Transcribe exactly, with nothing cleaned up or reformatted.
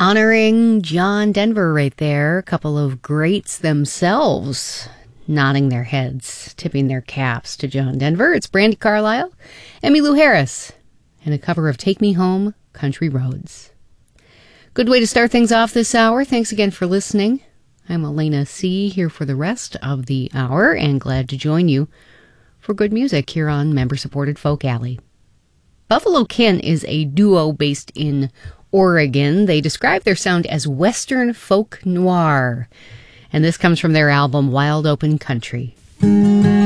Honoring John Denver right there. A couple of greats themselves nodding their heads, tipping their caps to John Denver. It's Brandi Carlile, Emmylou Harris, and a cover of Take Me Home, Country Roads. Good way to start things off this hour. Thanks again for listening. I'm Elena C. here for the rest of the hour and glad to join you for good music here on member-supported Folk Alley. Buffalo Kin is a duo based in Oregon. They describe their sound as Western folk noir, and this comes from their album Wild Open Country.